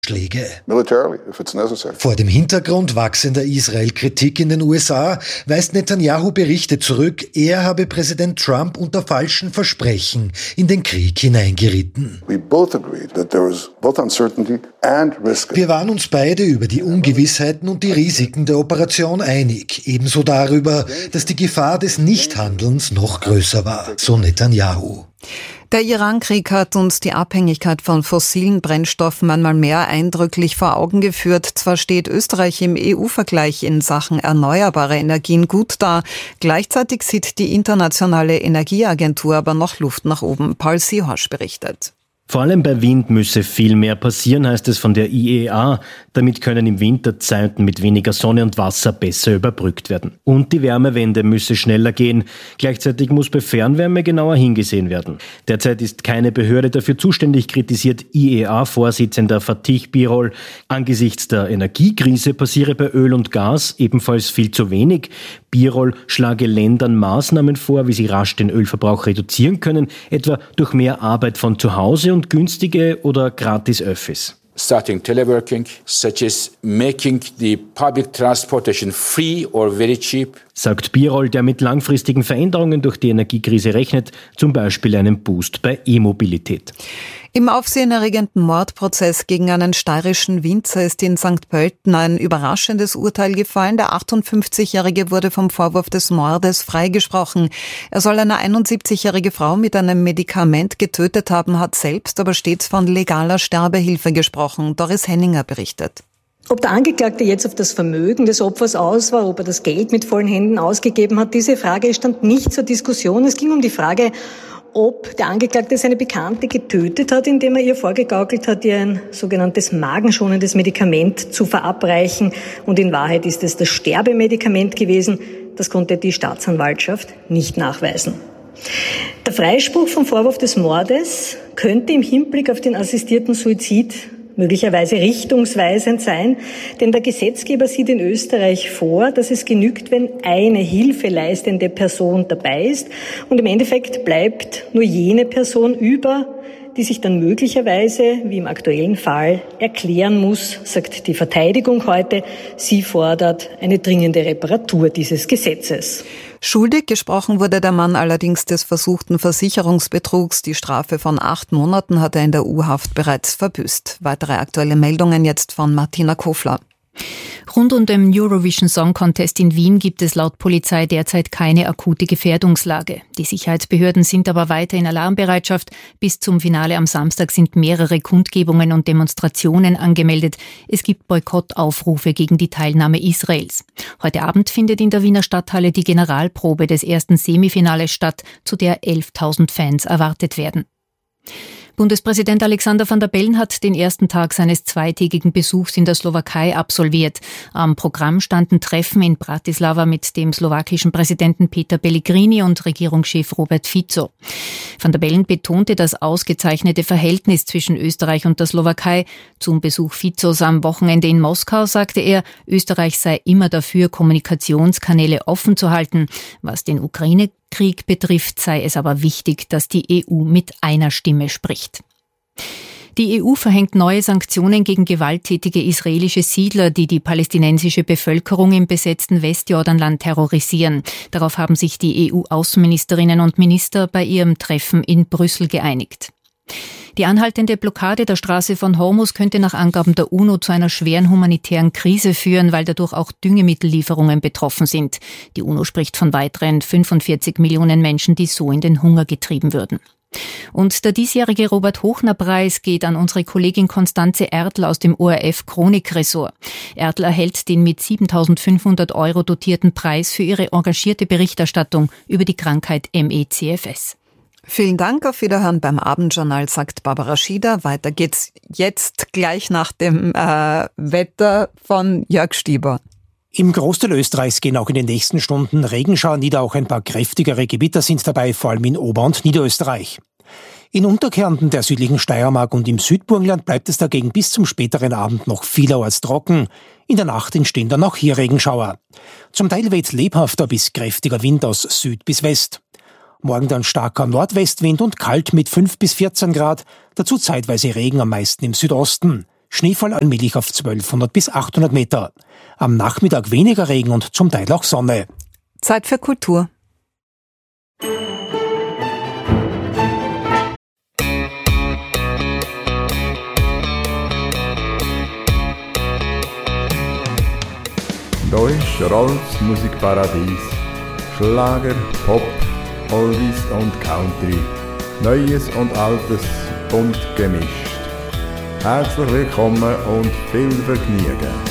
Schläge. Vor dem Hintergrund wachsender Israel-Kritik in den USA weist Netanyahu Berichte zurück, er habe Präsident Trump unter falschen Versprechen in den Krieg hineingeritten. Wir waren uns beide über die Ungewissheiten und die Risiken der Operation einig, ebenso darüber, dass die Gefahr des Nichthandelns noch größer war, so Netanyahu. Der Iran-Krieg hat uns die Abhängigkeit von fossilen Brennstoffen einmal mehr eindrücklich vor Augen geführt. Zwar steht Österreich im EU-Vergleich in Sachen erneuerbare Energien gut da, gleichzeitig sieht die Internationale Energieagentur aber noch Luft nach oben. Paul Seehorsch berichtet. Vor allem bei Wind müsse viel mehr passieren, heißt es von der IEA. Damit können im Winter Zeiten mit weniger Sonne und Wasser besser überbrückt werden. Und die Wärmewende müsse schneller gehen. Gleichzeitig muss bei Fernwärme genauer hingesehen werden. Derzeit ist keine Behörde dafür zuständig, kritisiert IEA-Vorsitzender Fatih Birol. Angesichts der Energiekrise passiere bei Öl und Gas ebenfalls viel zu wenig. Birol schlage Ländern Maßnahmen vor, wie sie rasch den Ölverbrauch reduzieren können, etwa durch mehr Arbeit von zu Hause und günstige oder gratis Öffis. Starting teleworking, such as making the public transportation free or very cheap. Sagt Birol, der mit langfristigen Veränderungen durch die Energiekrise rechnet, zum Beispiel einen Boost bei E-Mobilität. Im aufsehenerregenden Mordprozess gegen einen steirischen Winzer ist in St. Pölten ein überraschendes Urteil gefallen. Der 58-Jährige wurde vom Vorwurf des Mordes freigesprochen. Er soll eine 71-jährige Frau mit einem Medikament getötet haben, hat selbst aber stets von legaler Sterbehilfe gesprochen. Doris Henninger berichtet. Ob der Angeklagte jetzt auf das Vermögen des Opfers aus war, ob er das Geld mit vollen Händen ausgegeben hat, diese Frage stand nicht zur Diskussion. Es ging um die Frage, ob der Angeklagte seine Bekannte getötet hat, indem er ihr vorgegaukelt hat, ihr ein sogenanntes magenschonendes Medikament zu verabreichen. Und in Wahrheit ist es das Sterbemedikament gewesen. Das konnte die Staatsanwaltschaft nicht nachweisen. Der Freispruch vom Vorwurf des Mordes könnte im Hinblick auf den assistierten Suizid möglicherweise richtungsweisend sein, denn der Gesetzgeber sieht in Österreich vor, dass es genügt, wenn eine hilfeleistende Person dabei ist und im Endeffekt bleibt nur jene Person über, die sich dann möglicherweise, wie im aktuellen Fall, erklären muss, sagt die Verteidigung heute. Sie fordert eine dringende Reparatur dieses Gesetzes. Schuldig gesprochen wurde der Mann allerdings des versuchten Versicherungsbetrugs. Die Strafe von 8 Monaten hat er in der U-Haft bereits verbüßt. Weitere aktuelle Meldungen jetzt von Martina Kofler. Rund um den Eurovision Song Contest in Wien gibt es laut Polizei derzeit keine akute Gefährdungslage. Die Sicherheitsbehörden sind aber weiter in Alarmbereitschaft. Bis zum Finale am Samstag sind mehrere Kundgebungen und Demonstrationen angemeldet. Es gibt Boykottaufrufe gegen die Teilnahme Israels. Heute Abend findet in der Wiener Stadthalle die Generalprobe des ersten Semifinales statt, zu der 11.000 Fans erwartet werden. Bundespräsident Alexander Van der Bellen hat den ersten Tag seines zweitägigen Besuchs in der Slowakei absolviert. Am Programm standen Treffen in Bratislava mit dem slowakischen Präsidenten Peter Pellegrini und Regierungschef Robert Fico. Van der Bellen betonte das ausgezeichnete Verhältnis zwischen Österreich und der Slowakei. Zum Besuch Ficos am Wochenende in Moskau sagte er, Österreich sei immer dafür, Kommunikationskanäle offen zu halten. Was den Ukraine-Krieg betrifft, sei es aber wichtig, dass die EU mit einer Stimme spricht. Die EU verhängt neue Sanktionen gegen gewalttätige israelische Siedler, die die palästinensische Bevölkerung im besetzten Westjordanland terrorisieren. Darauf haben sich die EU-Außenministerinnen und Minister bei ihrem Treffen in Brüssel geeinigt. Die anhaltende Blockade der Straße von Hormuz könnte nach Angaben der UNO zu einer schweren humanitären Krise führen, weil dadurch auch Düngemittellieferungen betroffen sind. Die UNO spricht von weiteren 45 Millionen Menschen, die so in den Hunger getrieben würden. Und der diesjährige Robert-Hochner-Preis geht an unsere Kollegin Konstanze Ertl aus dem ORF-Chronik-Ressort. Ertl erhält den mit 7.500 € dotierten Preis für ihre engagierte Berichterstattung über die Krankheit ME/CFS. Vielen Dank, auf Wiederhören beim Abendjournal, sagt Barbara Schieder. Weiter geht's jetzt gleich nach dem Wetter von Jörg Stieber. Im Großteil Österreichs gehen auch in den nächsten Stunden Regenschauer nieder, auch ein paar kräftigere Gewitter sind dabei, vor allem in Ober- und Niederösterreich. In Unterkärnten der südlichen Steiermark und im Südburgenland bleibt es dagegen bis zum späteren Abend noch vielerorts trocken. In der Nacht entstehen dann auch hier Regenschauer. Zum Teil weht lebhafter bis kräftiger Wind aus Süd bis West. Morgen dann starker Nordwestwind und kalt mit 5 bis 14 Grad, dazu zeitweise Regen am meisten im Südosten. Schneefall allmählich auf 1200 bis 800 Meter. Am Nachmittag weniger Regen und zum Teil auch Sonne. Zeit für Kultur. Da ist Rolfs Musikparadies. Schlager, Pop, Oldies und Country. Neues und Altes bunt gemischt. Herzlich willkommen und viel Vergnügen.